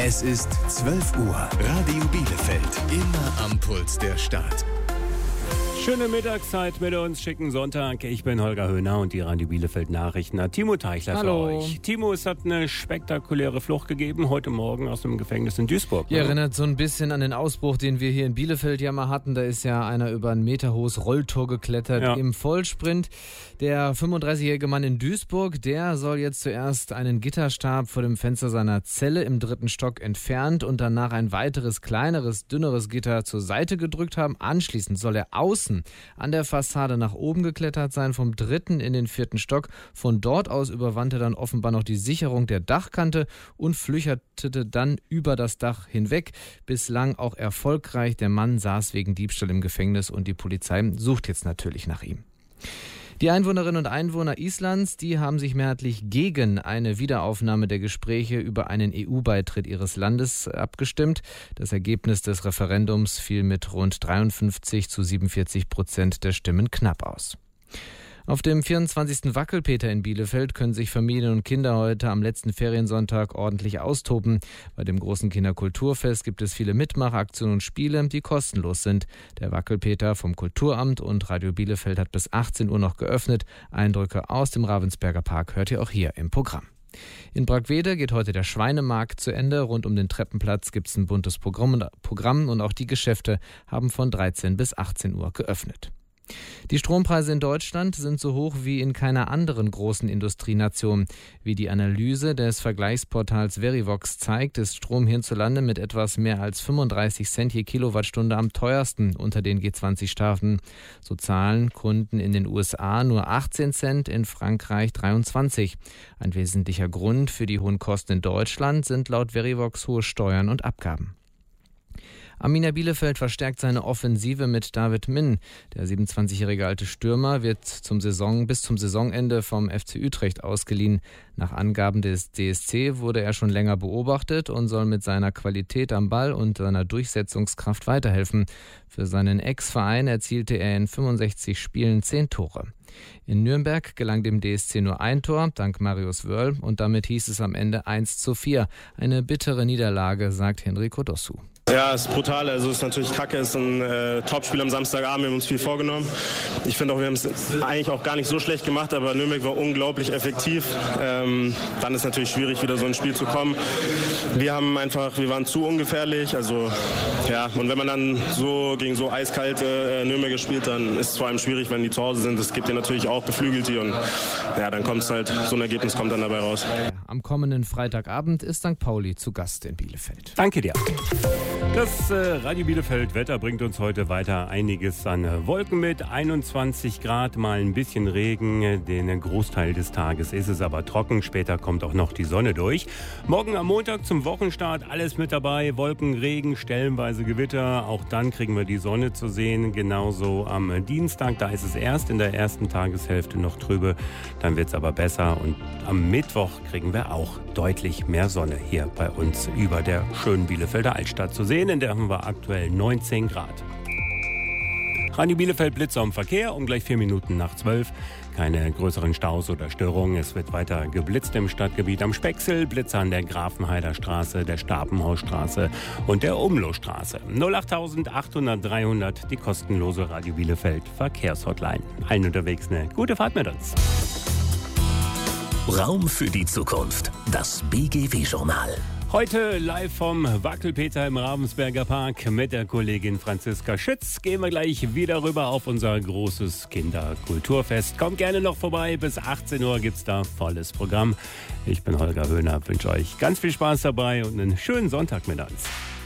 Es ist 12 Uhr. Radio Bielefeld. Immer am Puls der Stadt. Schöne Mittagszeit mit uns, schicken Sonntag. Ich bin Holger Höhner und die Radio Bielefeld Nachrichten hat Timo Teichler für euch. Timo, es hat eine spektakuläre Flucht gegeben, heute Morgen aus dem Gefängnis in Duisburg. Ja, erinnert so ein bisschen an den Ausbruch, den wir hier in Bielefeld ja mal hatten. Da ist ja einer über ein meterhohes Rolltor geklettert im Vollsprint. Der 35-jährige Mann in Duisburg, der soll jetzt zuerst einen Gitterstab vor dem Fenster seiner Zelle im 3. Stock entfernt und danach ein weiteres, kleineres, dünneres Gitter zur Seite gedrückt haben. Anschließend soll er außen an der Fassade nach oben geklettert sein, vom 3. in den 4. Stock. Von dort aus überwand er dann offenbar noch die Sicherung der Dachkante und flüchtete dann über das Dach hinweg. Bislang auch erfolgreich. Der Mann saß wegen Diebstahl im Gefängnis und die Polizei sucht jetzt natürlich nach ihm. Die Einwohnerinnen und Einwohner Islands, die haben sich mehrheitlich gegen eine Wiederaufnahme der Gespräche über einen EU-Beitritt ihres Landes abgestimmt. Das Ergebnis des Referendums fiel mit rund 53-47% der Stimmen knapp aus. Auf dem 24. Wackelpeter in Bielefeld können sich Familien und Kinder heute am letzten Feriensonntag ordentlich austoben. Bei dem großen Kinderkulturfest gibt es viele Mitmachaktionen und Spiele, die kostenlos sind. Der Wackelpeter vom Kulturamt und Radio Bielefeld hat bis 18 Uhr noch geöffnet. Eindrücke aus dem Ravensberger Park hört ihr auch hier im Programm. In Bragwede geht heute der Schweinemarkt zu Ende. Rund um den Treppenplatz gibt es ein buntes Programm und auch die Geschäfte haben von 13 bis 18 Uhr geöffnet. Die Strompreise in Deutschland sind so hoch wie in keiner anderen großen Industrienation. Wie die Analyse des Vergleichsportals Verivox zeigt, ist Strom hierzulande mit etwas mehr als 35 Cent je Kilowattstunde am teuersten unter den G20-Staaten. So zahlen Kunden in den USA nur 18 Cent, in Frankreich 23. Ein wesentlicher Grund für die hohen Kosten in Deutschland sind laut Verivox hohe Steuern und Abgaben. Arminia Bielefeld verstärkt seine Offensive mit David Min. Der 27-jährige alte Stürmer wird bis zum Saisonende vom FC Utrecht ausgeliehen. Nach Angaben des DSC wurde er schon länger beobachtet und soll mit seiner Qualität am Ball und seiner Durchsetzungskraft weiterhelfen. Für seinen Ex-Verein erzielte er in 65 Spielen 10 Tore. In Nürnberg gelang dem DSC nur ein Tor, dank Marius Wörl, und damit hieß es am Ende 1:4. Eine bittere Niederlage, sagt Henrico Dossu. Ja, es ist brutal. Also es ist natürlich kacke. Es ist ein Topspiel am Samstagabend. Wir haben uns viel vorgenommen. Ich finde auch, wir haben es eigentlich auch gar nicht so schlecht gemacht, aber Nürnberg war unglaublich effektiv. Dann ist es natürlich schwierig, wieder so ein Spiel zu kommen. Wir waren zu ungefährlich. Also ja, und wenn man dann so gegen so eiskalte Nürnberger spielt, dann ist es vor allem schwierig, wenn die zu Hause sind. Es gibt ja natürlich auch Beflügelte und ja, dann kommt es halt, so ein Ergebnis kommt dann dabei raus. Am kommenden Freitagabend ist St. Pauli zu Gast in Bielefeld. Danke dir. Das Radio Bielefeld Wetter bringt uns heute weiter einiges an Wolken mit. 21 Grad, mal ein bisschen Regen. Den Großteil des Tages ist es aber trocken. Später kommt auch noch die Sonne durch. Morgen am Montag zum Wochenstart alles mit dabei. Wolken, Regen, stellenweise Gewitter. Auch dann kriegen wir die Sonne zu sehen. Genauso am Dienstag. Da ist es erst in der ersten Tageshälfte noch trübe. Dann wird es aber besser. Und am Mittwoch kriegen wir auch deutlich mehr Sonne hier bei uns über der schönen Bielefelder Altstadt zu sehen. In der haben wir aktuell 19 Grad. Radio Bielefeld Blitzer am Verkehr um gleich 4 Minuten nach 12. Keine größeren Staus oder Störungen. Es wird weiter geblitzt im Stadtgebiet am Specksel, Blitzer an der Grafenheider Straße, der Stapenhausstraße und der Umlohstraße. 08800 300, die kostenlose Radio Bielefeld Verkehrshotline. Allen unterwegs eine gute Fahrt mit uns. Raum für die Zukunft. Das BGW-Journal. Heute live vom Wackelpeter im Ravensberger Park mit der Kollegin Franziska Schütz. Gehen wir gleich wieder rüber auf unser großes Kinderkulturfest. Kommt gerne noch vorbei. Bis 18 Uhr gibt's da volles Programm. Ich bin Holger Höhner, wünsche euch ganz viel Spaß dabei und einen schönen Sonntag mit uns.